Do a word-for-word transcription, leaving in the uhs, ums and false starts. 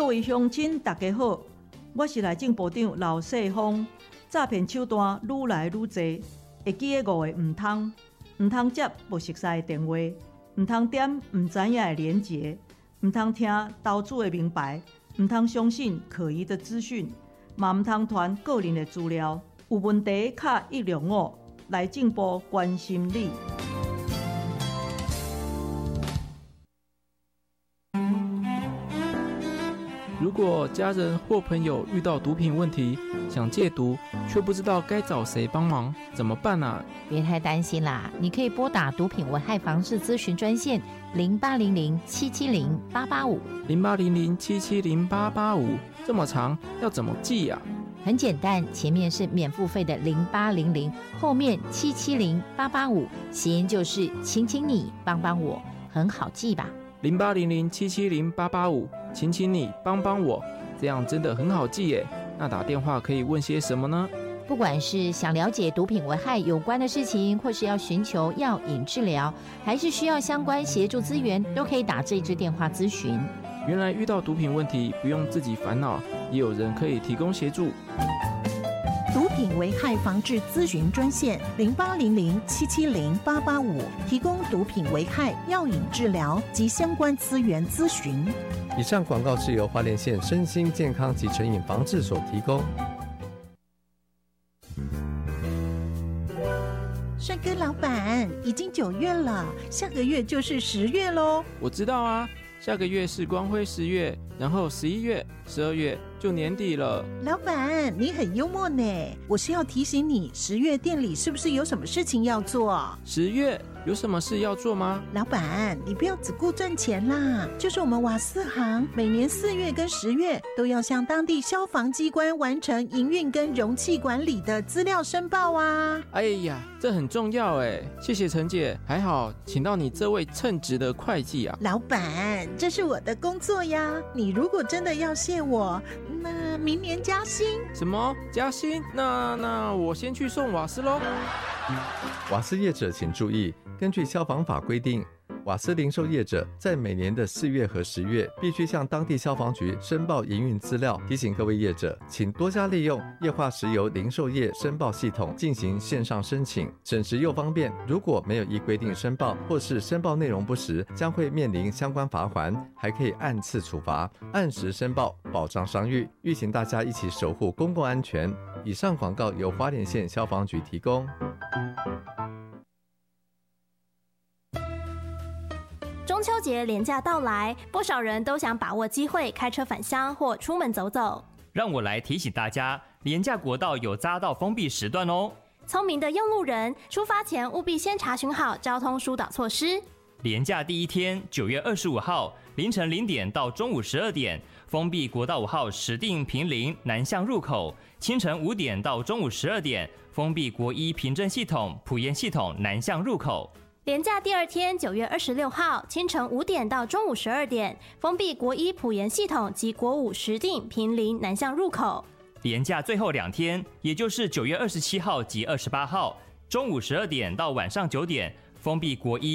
各位乡亲，大家好，我是内政部长刘世芳。诈骗手段愈来愈多，会记的五个唔通：唔通接不熟悉的电话，唔通点唔知影的连结，唔通听投资的明白，唔通相信可疑的资讯，嘛唔通传个人的资料。有问题卡一零五，内政部关心你。 如果家人或朋友遇到毒品问题，想戒毒却不知道该找谁帮忙，怎么办啊？ 别太担心啦，你可以拨打毒品危害防治咨询专线零八零零七七零八八五零八零零七七零八八五，这么长要怎么记呀、啊？ 很简单，前面是免付费的零八零零，后面七七零八八五，谐音就是请请你帮帮我，很好记吧？ 零八零零七七零八八五，请请你帮帮我，这样真的很好记耶。那打电话可以问些什么呢？ 不管是想了解毒品危害有关的事情，或是要寻求药瘾治疗，还是需要相关协助资源，都可以打这支电话咨询。 原来遇到毒品问题不用自己烦恼，也有人可以提供协助。 毒品危害防治咨询专线零八零零七七零八八五，提供毒品危害、药瘾治疗及相关资源咨询。 以上广告是由花莲县身心健康及成瘾防治所提供。 帅哥老板，已经九月了，下个月就是十月喽。 我知道啊，下个月是光辉十月，然后十一月、十二月就年底了。 老板，你很幽默呢。我是要提醒你，十月店里是不是有什么事情要做？ 十月有什么事要做吗？ 老板，你不要只顾赚钱啦。就是我们瓦斯行每年四月跟十月都要向当地消防机关完成营运跟容器管理的资料申报啊。 哎呀，这很重要哎，谢谢陈姐，还好请到你这位称职的会计啊。 老板，这是我的工作呀。你如果真的要谢我，那明年加薪。 什么加薪？那那我先去送瓦斯咯。 瓦斯业者请注意，根据消防法规定，瓦斯零售业者在每年的四月和十月必须向当地消防局申报营运资料。提醒各位业者，请多加利用液化石油零售业申报系统进行线上申请，省时又方便。如果没有依规定申报，或是申报内容不实，将会面临相关罚锾，还可以按次处罚。按时申报，保障商誉，吁请大家一起守护公共安全。以上广告由花莲县消防局提供。 中秋节连假到来，不少人都想把握机会开车返乡或出门走走。 让我来提醒大家，连假国道有匝道封闭时段哦。 聪明的用路人，出发前务必先查询好交通疏导措施。 连假第一天，九月二十五号凌晨零点到中午十二点，封闭国道五号石碇坪林南向入口；清晨五点到中午十二点，封闭国一平镇系统埔盐系统南向入口。 连假第二天，九月二十六号清晨五点到中午十二点，封闭国一埔盐系统及国五石碇坪林南向入口。 连假最后两天，也就是九月二十七号及二十八号，中午十二点到晚上九点，封闭国一